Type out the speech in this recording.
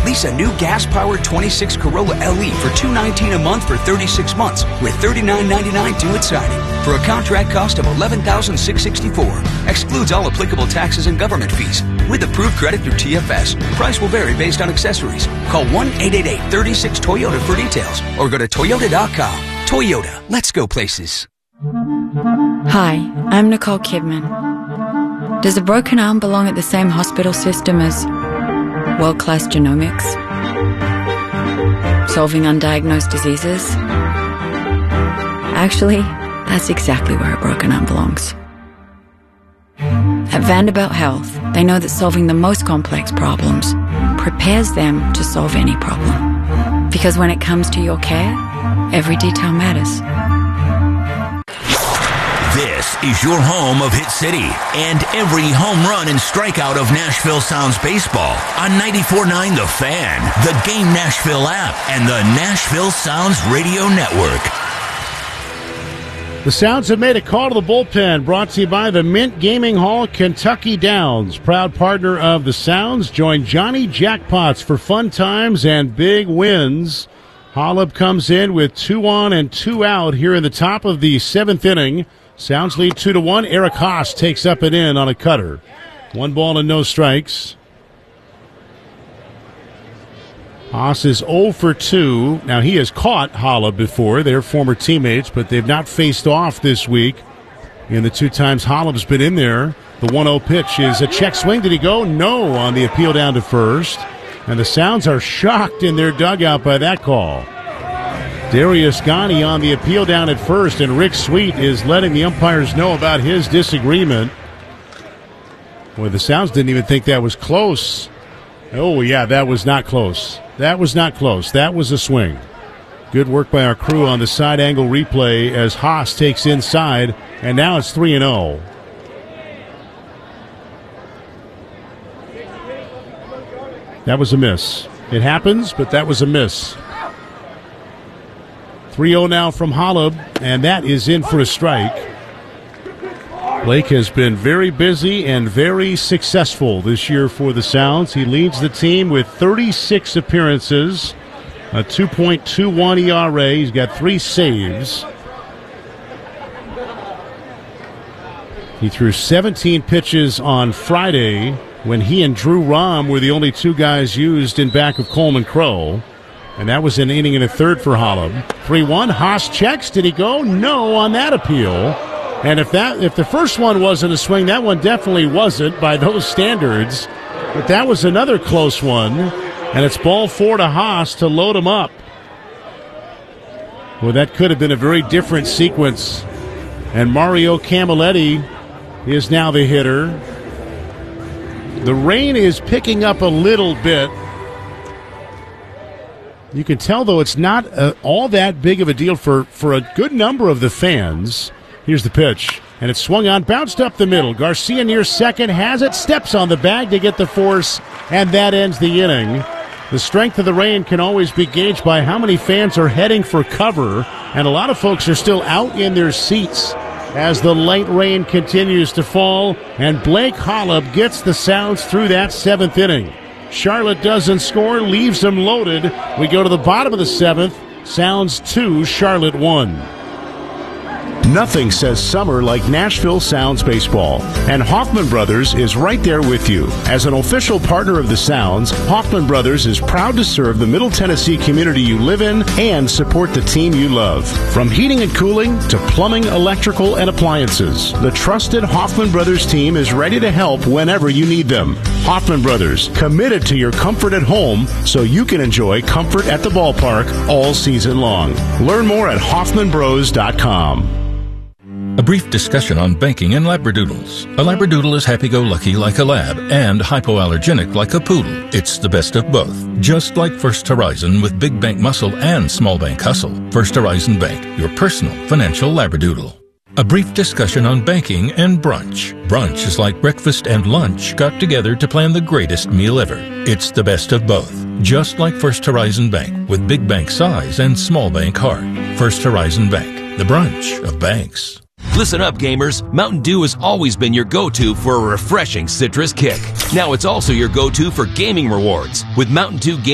Lease a new gas-powered 26 Corolla LE for $219 a month for 36 months with $39.99 due at signing for a contract cost of $11,664. Excludes all applicable taxes and government fees. With approved credit through TFS, price will vary based on accessories. Call 1-888-36-TOYOTA for details or go to Toyota.com. Toyota, let's go places. Hi, I'm Nicole Kidman. Does a broken arm belong at the same hospital system as world-class genomics? Solving undiagnosed diseases? Actually, that's exactly where a broken arm belongs. At Vanderbilt Health, they know that solving the most complex problems prepares them to solve any problem. Because when it comes to your care, every detail matters. This is your home of Hit City and every home run and strikeout of Nashville Sounds baseball on 94.9 The Fan, the Game Nashville app, and the Nashville Sounds Radio Network. The Sounds have made a call to the bullpen, brought to you by the Mint Gaming Hall, Kentucky Downs. Proud partner of the Sounds. Join Johnny Jackpots for fun times and big wins. Holub comes in with 2 on and 2 out here in the top of the 7th inning. Sounds lead 2-1. Eric Haas takes up and in on a cutter. 1 ball and no strikes. Haas is 0 for 2. Now, he has caught Holub before. They're former teammates, but they've not faced off this week. In the 2 times Holub's been in there, the 1-0 pitch is a check swing. Did he go? No on the appeal down to first. And the Sounds are shocked in their dugout by that call. Darius Ghani on the appeal down at first, and Rick Sweet is letting the umpires know about his disagreement. Boy, the Sounds didn't even think that was close. Oh, yeah, that was not close. That was not close. That was a swing. Good work by our crew on the side angle replay as Haas takes inside, and now it's 3-0. That was a miss. It happens, but that was a miss. 3-0 now from Holub, and that is in for a strike. Blake has been very busy and very successful this year for the Sounds. He leads the team with 36 appearances, a 2.21 ERA. He's got 3 saves. He threw 17 pitches on Friday when he and Drew Rahm were the only 2 guys used in back of Coleman Crow. And that was an inning and a third for Holub. 3-1. Haas checks. Did he go? No on that appeal. And if the first one wasn't a swing, that one definitely wasn't by those standards. But that was another close one. And it's ball 4 to Haas to load him up. Well, that could have been a very different sequence. And Mario Camilletti is now the hitter. The rain is picking up a little bit. You can tell, though, it's not all that big of a deal for a good number of the fans. Here's the pitch, and it's swung on, bounced up the middle. Garcia near second, has it, steps on the bag to get the force, and that ends the inning. The strength of the rain can always be gauged by how many fans are heading for cover, and a lot of folks are still out in their seats as the light rain continues to fall, and Blake Holub gets the Sounds through that 7th inning. Charlotte doesn't score, leaves them loaded. We go to the bottom of the 7th. Sounds 2, Charlotte 1. Nothing says summer like Nashville Sounds baseball, and Hoffman Brothers is right there with you. As an official partner of the Sounds, Hoffman Brothers is proud to serve the Middle Tennessee community you live in and support the team you love. From heating and cooling to plumbing, electrical, and appliances, the trusted Hoffman Brothers team is ready to help whenever you need them. Hoffman Brothers, committed to your comfort at home so you can enjoy comfort at the ballpark all season long. Learn more at hoffmanbros.com. A brief discussion on banking and Labradoodles. A Labradoodle is happy-go-lucky like a lab and hypoallergenic like a poodle. It's the best of both. Just like First Horizon with big bank muscle and small bank hustle. First Horizon Bank, your personal financial Labradoodle. A brief discussion on banking and brunch. Brunch is like breakfast and lunch got together to plan the greatest meal ever. It's the best of both. Just like First Horizon Bank with big bank size and small bank heart. First Horizon Bank, the brunch of banks. Listen up, gamers. Mountain Dew has always been your go-to for a refreshing citrus kick. Now it's also your go-to for gaming rewards. With Mountain Dew